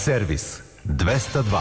Servis 202.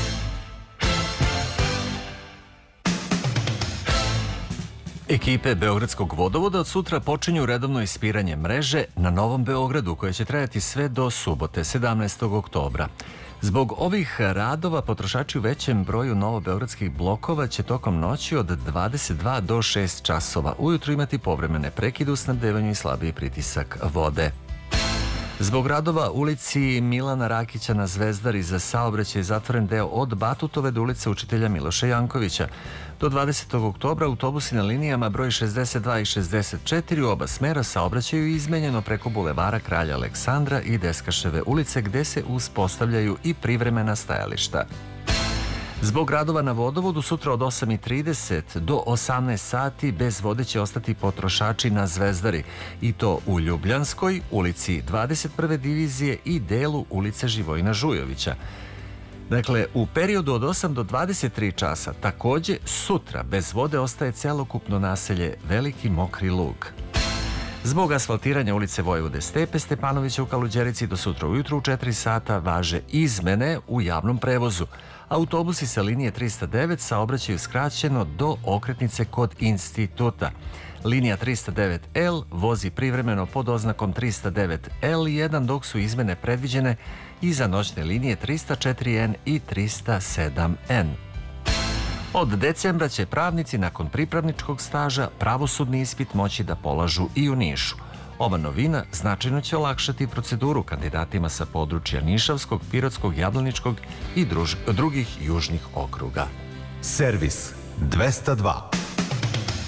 Ekipe Beogradskog vodovoda od sutra počinju redovno ispiranje mreže na Novom Beogradu, koje će trajati sve do subote, 17. oktobra. Zbog ovih radova potrošači u većem broju novobeogradskih blokova će tokom noći od 22 do 6 časova ujutru imati povremene prekide u snabdevanju i slabiji pritisak vode. Zbog radova ulici Milana Rakića na Zvezdari za saobraćaj je zatvoren deo od Batutove do ulice Učitelja Miloša Jankovića. Do 20. oktobra autobusi na linijama broj 62 i 64 u oba smera saobraćaju izmenjeno preko bulevara Kralja Aleksandra i Deskaševe ulice, gde se uspostavljaju i privremena stajališta. Zbog radova na vodovodu sutra od 8:30 do 18 sati bez vode će ostati potrošači na Zvezdari, i to u Ljubljanskoj, ulici 21. divizije i delu ulice Živojina Žujovića. Dakle, u periodu od 8 do 23 časa takođe sutra bez vode ostaje celokupno naselje Veliki Mokri Lug. Zbog asfaltiranja ulice Vojvode Stepe Stepanovića u Kaluđerici do sutra ujutru u 4 sata važe izmene u javnom prevozu. Autobusi sa linije 309 saobraćaju skraćeno do okretnice kod instituta. Linija 309L vozi privremeno pod oznakom 309L1, dok su izmene predviđene i za noćne linije 304N i 307N. Od decembra će pravnici nakon pripravničkog staža pravosudni ispit moći da polažu i u Nišu. Ova novina značajno će olakšati proceduru kandidatima sa područja Nišavskog, Pirotskog, Jablaničkog i drugih južnih okruga. Servis 202.